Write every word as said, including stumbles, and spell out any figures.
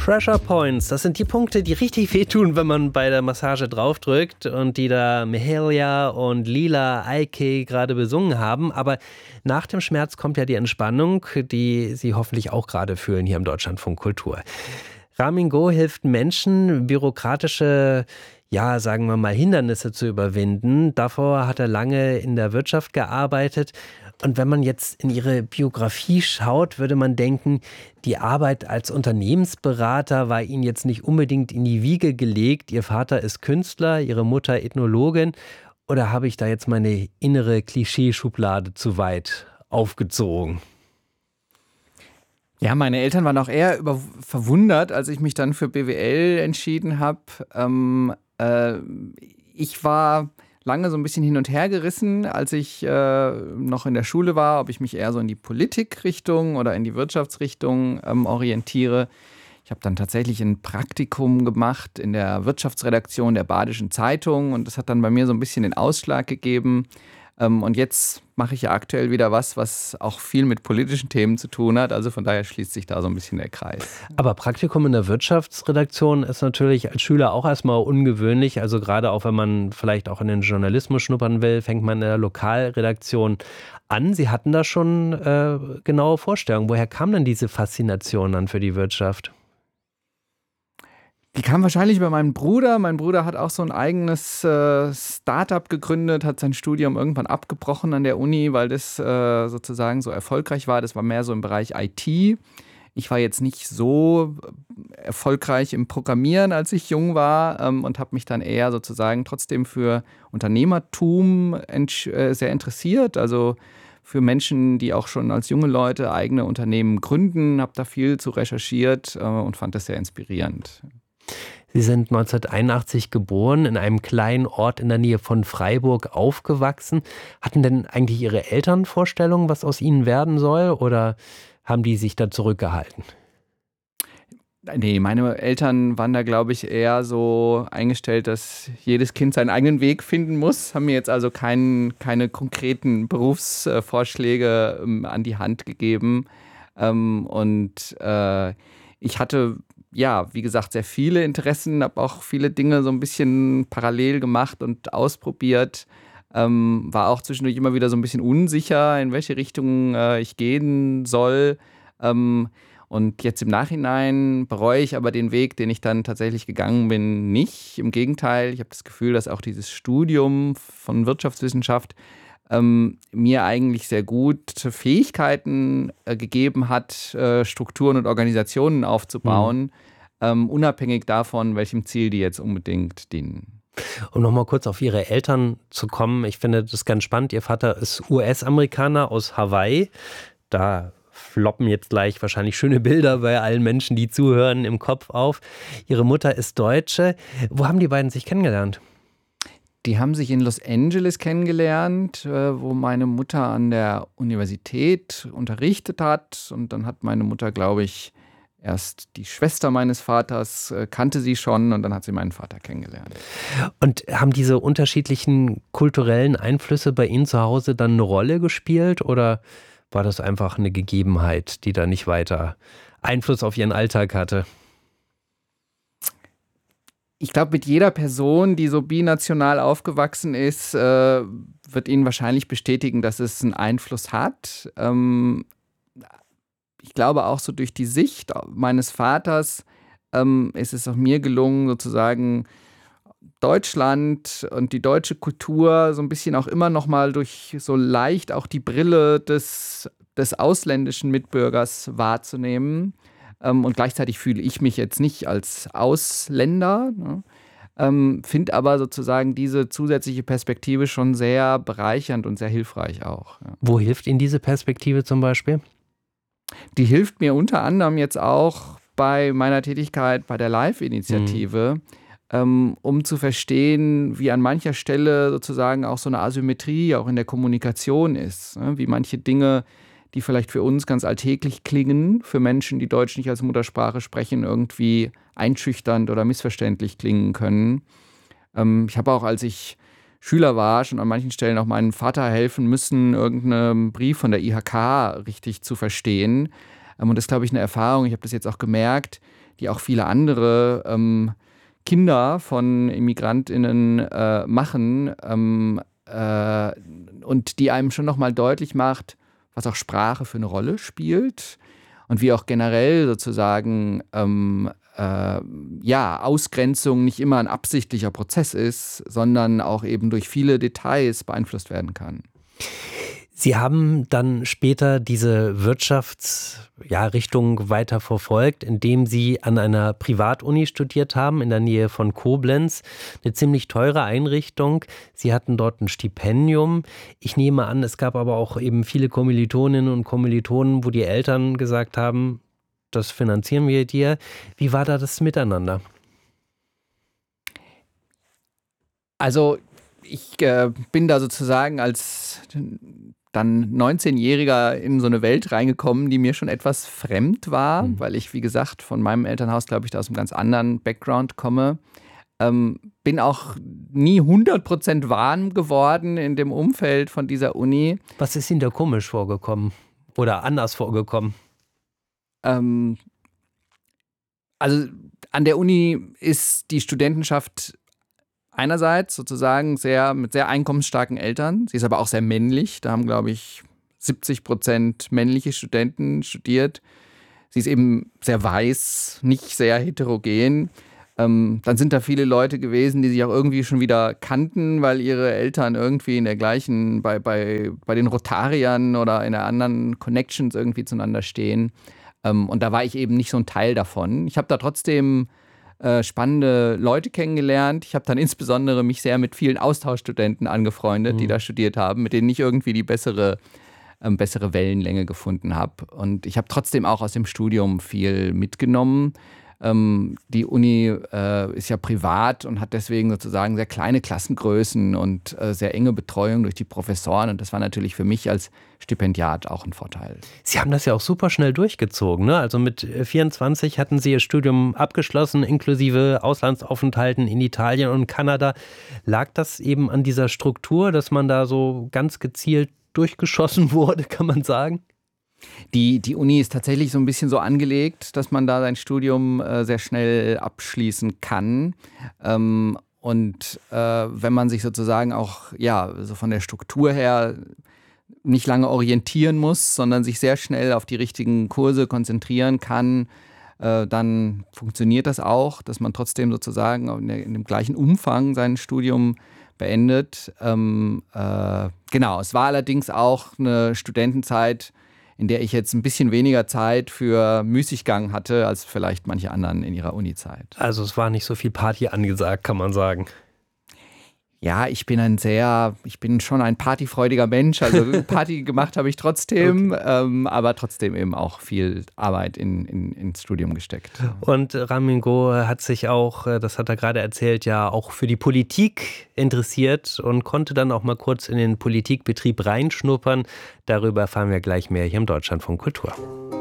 Pressure Points, das sind die Punkte, die richtig wehtun, wenn man bei der Massage draufdrückt und die da Mahalia und Lila Aike gerade besungen haben. Aber nach dem Schmerz kommt ja die Entspannung, die Sie hoffentlich auch gerade fühlen hier im Deutschlandfunk Kultur. Ramin Go hilft Menschen, bürokratische, ja, sagen wir mal, Hindernisse zu überwinden. Davor hat er lange in der Wirtschaft gearbeitet. Und wenn man jetzt in Ihre Biografie schaut, würde man denken, die Arbeit als Unternehmensberater war Ihnen jetzt nicht unbedingt in die Wiege gelegt. Ihr Vater ist Künstler, Ihre Mutter Ethnologin. Oder habe ich da jetzt meine innere Klischeeschublade zu weit aufgezogen? Ja, meine Eltern waren auch eher über verwundert, als ich mich dann für B W L entschieden habe. Ähm, äh, ich war lange so ein bisschen hin und her gerissen, als ich äh, noch in der Schule war, ob ich mich eher so in die Politikrichtung oder in die Wirtschaftsrichtung ähm, orientiere. Ich habe dann tatsächlich ein Praktikum gemacht in der Wirtschaftsredaktion der Badischen Zeitung und das hat dann bei mir so ein bisschen den Ausschlag gegeben. Ähm, und jetzt mache ich ja aktuell wieder was, was auch viel mit politischen Themen zu tun hat. Also von daher schließt sich da so ein bisschen der Kreis. Aber Praktikum in der Wirtschaftsredaktion ist natürlich als Schüler auch erstmal ungewöhnlich. Also gerade auch, wenn man vielleicht auch in den Journalismus schnuppern will, fängt man in der Lokalredaktion an. Sie hatten da schon äh, genaue Vorstellungen. Woher kam denn diese Faszination dann für die Wirtschaft? Die kam wahrscheinlich bei meinem Bruder. Mein Bruder hat auch so ein eigenes äh, Start-up gegründet, hat sein Studium irgendwann abgebrochen an der Uni, weil das äh, sozusagen so erfolgreich war. Das war mehr so im Bereich I T. Ich war jetzt nicht so erfolgreich im Programmieren, als ich jung war ähm, und habe mich dann eher sozusagen trotzdem für Unternehmertum ent- äh, sehr interessiert. Also für Menschen, die auch schon als junge Leute eigene Unternehmen gründen, habe da viel zu recherchiert äh, und fand das sehr inspirierend. Sie sind neunzehnhunderteinundachtzig geboren, in einem kleinen Ort in der Nähe von Freiburg aufgewachsen. Hatten denn eigentlich Ihre Eltern Vorstellungen, was aus Ihnen werden soll, oder haben die sich da zurückgehalten? Nee, meine Eltern waren da, glaube ich, eher so eingestellt, dass jedes Kind seinen eigenen Weg finden muss. Haben mir jetzt also kein, keine konkreten Berufsvorschläge ähm, an die Hand gegeben. Ähm, und äh, ich hatte ja, wie gesagt, sehr viele Interessen, habe auch viele Dinge so ein bisschen parallel gemacht und ausprobiert. Ähm, war auch zwischendurch immer wieder so ein bisschen unsicher, in welche Richtung äh, ich gehen soll. Ähm, und jetzt im Nachhinein bereue ich aber den Weg, den ich dann tatsächlich gegangen bin, nicht. Im Gegenteil, ich habe das Gefühl, dass auch dieses Studium von Wirtschaftswissenschaft Ähm, mir eigentlich sehr gute Fähigkeiten äh, gegeben hat, äh, Strukturen und Organisationen aufzubauen, mhm. ähm, unabhängig davon, welchem Ziel die jetzt unbedingt dienen. Um nochmal kurz auf Ihre Eltern zu kommen, ich finde das ganz spannend. Ihr Vater ist U S-Amerikaner aus Hawaii. Da floppen jetzt gleich wahrscheinlich schöne Bilder bei allen Menschen, die zuhören, im Kopf auf. Ihre Mutter ist Deutsche. Wo haben die beiden sich kennengelernt? Die haben sich in Los Angeles kennengelernt, wo meine Mutter an der Universität unterrichtet hat. Und dann hat meine Mutter, glaube ich, erst die Schwester meines Vaters, kannte sie schon, und dann hat sie meinen Vater kennengelernt. Und haben diese unterschiedlichen kulturellen Einflüsse bei Ihnen zu Hause dann eine Rolle gespielt? Oder war das einfach eine Gegebenheit, die da nicht weiter Einfluss auf Ihren Alltag hatte? Ich glaube, mit jeder Person, die so binational aufgewachsen ist, äh, wird Ihnen wahrscheinlich bestätigen, dass es einen Einfluss hat. Ähm, ich glaube auch so durch die Sicht meines Vaters ähm, ist es auch mir gelungen, sozusagen Deutschland und die deutsche Kultur so ein bisschen auch immer noch mal durch so leicht auch die Brille des, des ausländischen Mitbürgers wahrzunehmen. Ähm, und gleichzeitig fühle ich mich jetzt nicht als Ausländer, ne? ähm, finde aber sozusagen diese zusätzliche Perspektive schon sehr bereichernd und sehr hilfreich auch. Ja. Wo hilft Ihnen diese Perspektive zum Beispiel? Die Die hilft mir unter anderem jetzt auch bei meiner Tätigkeit bei der Live-Initiative, mhm. ähm, um zu verstehen, wie an mancher Stelle sozusagen auch so eine Asymmetrie auch in der Kommunikation ist, ne? Wie manche Dinge, die vielleicht für uns ganz alltäglich klingen, für Menschen, die Deutsch nicht als Muttersprache sprechen, irgendwie einschüchternd oder missverständlich klingen können. Ähm, ich habe auch, als ich Schüler war, schon an manchen Stellen auch meinem Vater helfen müssen, irgendeinen Brief von der I H K richtig zu verstehen. Ähm, und das ist, glaube ich, eine Erfahrung, ich habe das jetzt auch gemerkt, die auch viele andere ähm, Kinder von ImmigrantInnen äh, machen ähm, äh, und die einem schon nochmal deutlich macht, was auch Sprache für eine Rolle spielt und wie auch generell sozusagen ähm, äh, ja, Ausgrenzung nicht immer ein absichtlicher Prozess ist, sondern auch eben durch viele Details beeinflusst werden kann. Sie haben dann später diese Wirtschaftsrichtung ja, weiter verfolgt, indem Sie an einer Privatuni studiert haben, in der Nähe von Koblenz. Eine ziemlich teure Einrichtung. Sie hatten dort ein Stipendium. Ich nehme an, es gab aber auch eben viele Kommilitoninnen und Kommilitonen, wo die Eltern gesagt haben, das finanzieren wir dir. Wie war da das Miteinander? Also ich äh, bin da sozusagen als dann neunzehnjähriger in so eine Welt reingekommen, die mir schon etwas fremd war, mhm. weil ich, wie gesagt, von meinem Elternhaus, glaube ich, da aus einem ganz anderen Background komme. Ähm, bin auch nie hundert Prozent warm geworden in dem Umfeld von dieser Uni. Was ist Ihnen da komisch vorgekommen oder anders vorgekommen? Ähm, also an der Uni ist die Studentenschaft einerseits sozusagen sehr mit sehr einkommensstarken Eltern. Sie ist aber auch sehr männlich. Da haben, glaube ich, siebzig Prozent männliche Studenten studiert. Sie ist eben sehr weiß, nicht sehr heterogen. Ähm, dann sind da viele Leute gewesen, die sich auch irgendwie schon wieder kannten, weil ihre Eltern irgendwie in der gleichen, bei, bei, bei den Rotariern oder in der anderen Connections irgendwie zueinander stehen. Ähm, und da war ich eben nicht so ein Teil davon. Ich habe da trotzdem Äh, spannende Leute kennengelernt. Ich habe dann insbesondere mich sehr mit vielen Austauschstudenten angefreundet, mhm. die da studiert haben, mit denen ich irgendwie die bessere, ähm, bessere Wellenlänge gefunden habe. Und ich habe trotzdem auch aus dem Studium viel mitgenommen. Ähm, die Uni äh, ist ja privat und hat deswegen sozusagen sehr kleine Klassengrößen und äh, sehr enge Betreuung durch die Professoren. Und das war natürlich für mich als Stipendiat auch ein Vorteil. Sie haben das ja auch super schnell durchgezogen, ne? Also mit vierundzwanzig hatten Sie Ihr Studium abgeschlossen, inklusive Auslandsaufenthalten in Italien und Kanada. Lag das eben an dieser Struktur, dass man da so ganz gezielt durchgeschossen wurde, kann man sagen? Die, die Uni ist tatsächlich so ein bisschen so angelegt, dass man da sein Studium äh, sehr schnell abschließen kann. Ähm, und äh, wenn man sich sozusagen auch ja, so von der Struktur her nicht lange orientieren muss, sondern sich sehr schnell auf die richtigen Kurse konzentrieren kann, äh, dann funktioniert das auch, dass man trotzdem sozusagen in, der, in dem gleichen Umfang sein Studium beendet. Ähm, äh, genau, es war allerdings auch eine Studentenzeit, in der ich jetzt ein bisschen weniger Zeit für Müßiggang hatte, als vielleicht manche anderen in ihrer Uni-Zeit. Also es war nicht so viel Party angesagt, kann man sagen. Ja, ich bin ein sehr, ich bin schon ein partyfreudiger Mensch. Also Party gemacht habe ich trotzdem, okay. ähm, aber trotzdem eben auch viel Arbeit in, in, ins Studium gesteckt. Und Ramingo hat sich auch, das hat er gerade erzählt, ja auch für die Politik interessiert und konnte dann auch mal kurz in den Politikbetrieb reinschnuppern. Darüber erfahren wir gleich mehr hier im Deutschlandfunk Kultur.